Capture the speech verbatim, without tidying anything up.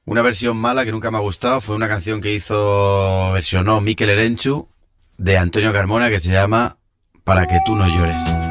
Una versión mala que nunca me ha gustado fue una canción que hizo, versionó Mikel Erenchu de Antonio Carmona, que se llama Para que tú no llores.